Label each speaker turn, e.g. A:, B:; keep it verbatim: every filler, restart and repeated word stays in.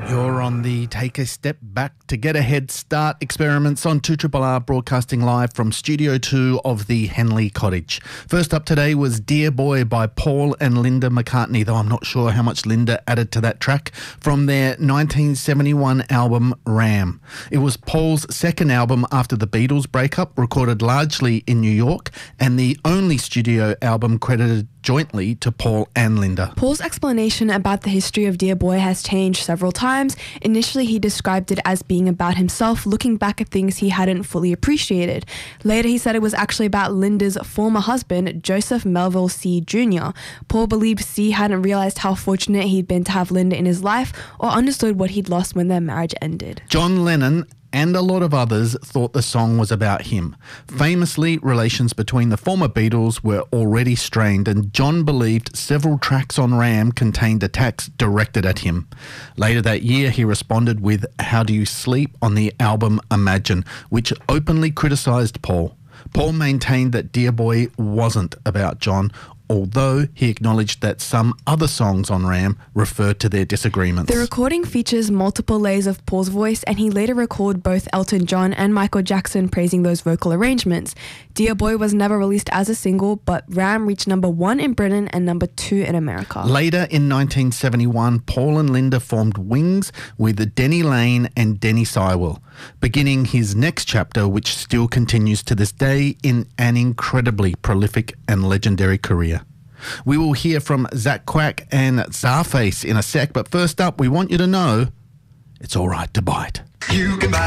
A: You're on the Take a Step Back to Get a Head Start experiments on two R R R, broadcasting live from Studio two of the Henley Cottage. First up today was Dear Boy by Paul and Linda McCartney, though I'm not sure how much Linda added to that track, from their nineteen seventy-one album Ram. It was Paul's second album after the Beatles breakup, recorded largely in New York, and the only studio album credited jointly to Paul and Linda.
B: Paul's explanation about the history of Dear Boy has changed several times. Initially, he described it as being about himself looking back at things he hadn't fully appreciated. Later, he said it was actually about Linda's former husband, Joseph Melville C. Junior Paul believed C hadn't realized how fortunate he'd been to have Linda in his life or understood what he'd lost when their marriage ended.
A: John Lennon and a lot of others thought the song was about him. Famously, relations between the former Beatles were already strained, and John believed several tracks on Ram contained attacks directed at him. Later that year, he responded with How Do You Sleep on the album Imagine, which openly criticised Paul. Paul maintained that Dear Boy wasn't about John, although he acknowledged that some other songs on Ram referred to their disagreements.
B: The recording features multiple layers of Paul's voice, and he later recalled both Elton John and Michael Jackson praising those vocal arrangements. Dear Boy was never released as a single, but Ram reached number one in Britain and number two in America.
A: Later in nineteen seventy-one, Paul and Linda formed Wings with Denny Lane and Denny Sywell, beginning his next chapter, which still continues to this day in an incredibly prolific and legendary career. We will hear from Zach Quack and Czarface in a sec, but first up, we want you to know it's all right to bite.
C: You can bite.